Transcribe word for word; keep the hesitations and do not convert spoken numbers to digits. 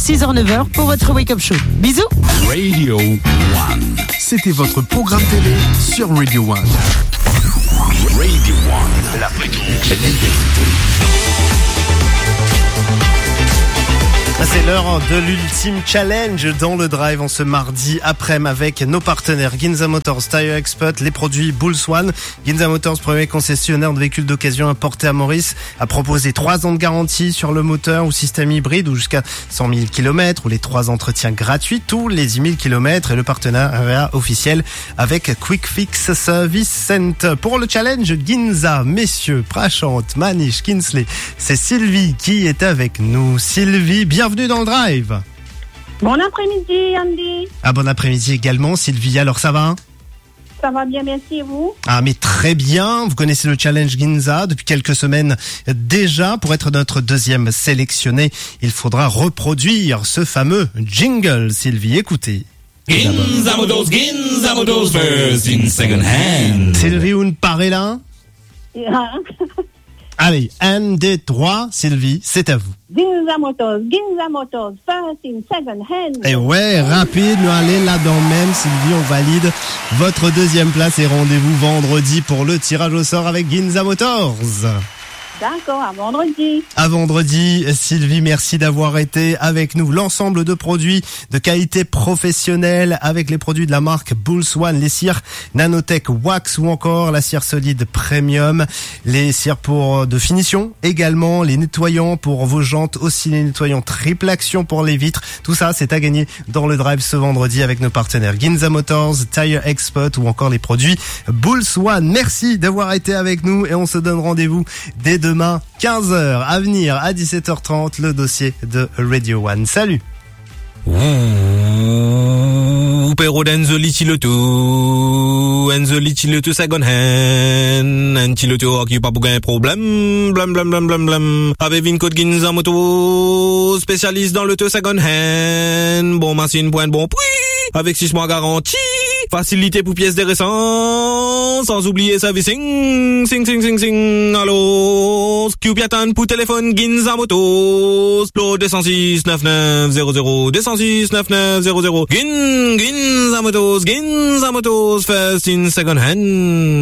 six heures neuf heures pour votre Wake Up Show. Bisous. Radio One. C'était votre programme télé sur Radio One. Radio One. La fréquence. C'est l'heure de l'ultime challenge dans le drive en ce mardi après-midi avec nos partenaires Ginza Motors, Tire Expert, les produits Bulls One. Ginza Motors, premier concessionnaire de véhicules d'occasion importés à Maurice, a proposé trois ans de garantie sur le moteur ou système hybride ou jusqu'à cent mille kilomètres ou les trois entretiens gratuits tous les dix mille kilomètres et le partenariat officiel avec Quick Fix Service Center. Pour le challenge Ginza, messieurs, Prachante, Manish, Kinsley, c'est Sylvie qui est avec nous. Sylvie, bienvenue dans le drive. Bon après-midi, Andy. Ah, bon après-midi également, Sylvie. Alors, ça va? Ça va bien, merci, et vous? Ah, mais très bien. Vous connaissez le challenge Ginza depuis quelques semaines déjà. Pour être notre deuxième sélectionné, il faudra reproduire ce fameux jingle. Sylvie, écoutez. Ginza Motors, Ginza Motors, first in second hand. Sylvie, vous ne parlez là? Allez, un, deux, trois, Sylvie, c'est à vous. Ginza Motors, Ginza Motors, first in second hand. Et ouais, rapide, nous allez là-dedans même, Sylvie, on valide votre deuxième place et rendez-vous vendredi pour le tirage au sort avec Ginza Motors. D'accord, à vendredi. À vendredi, Sylvie, merci d'avoir été avec nous. L'ensemble de produits de qualité professionnelle avec les produits de la marque Bulls One, les cires Nanotech Wax ou encore la cire solide Premium, les cires pour de finition également, les nettoyants pour vos jantes, aussi les nettoyants triple action pour les vitres. Tout ça, c'est à gagner dans le drive ce vendredi avec nos partenaires Ginza Motors, Tire Expert ou encore les produits Bulls One. Merci d'avoir été avec nous et on se donne rendez-vous dès demain, quinze heures, à venir à dix-sept heures trente, le dossier de Radio One. Salut. Ouh, pero d'enzo litiloto, enzo litiloto second hand, un tiloto qui pas pour un problème, blam blam blam blam blam. Avec une code Ginza Moto, spécialiste dans l'auto second hand, bon machine point bon prix, avec six mois garantie, facilité pour pièces de récent, sans oublier servicing, sing sing sing sing, allo, Q-Piatan pour téléphone Ginza Motos, l'eau deux cent six neuf neuf zéro zéro, deux cent six neuf neuf zéro zéro, Gin, Ginza Motos, Ginza Motos, first in second hand.